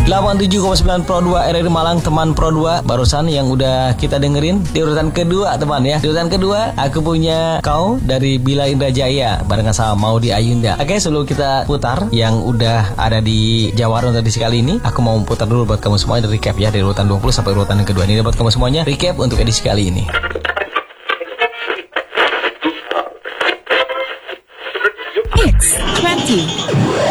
87,9 Pro 2 RRI Malang, teman Pro 2. Barusan yang udah kita dengerin di urutan kedua, teman ya. Di urutan kedua aku punya Kau dari Bila Indrajaya barengan sama Maudy Ayunda. Oke, sebelum kita putar yang udah ada di Jawara untuk edisi kali ini, aku mau putar dulu buat kamu semuanya dari recap ya, dari urutan 20 sampai urutan yang kedua. Ini buat kamu semuanya recap untuk edisi kali ini. X20